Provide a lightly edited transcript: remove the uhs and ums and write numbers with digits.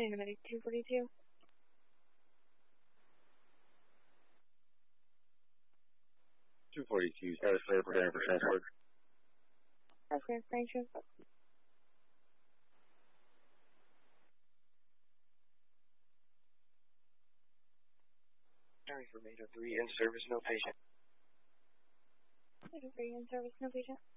Medic 242. Status clear for transport. That's clear for transport. Sorry for Beta 3 in service, no patient. Beta 3 in service, no patient.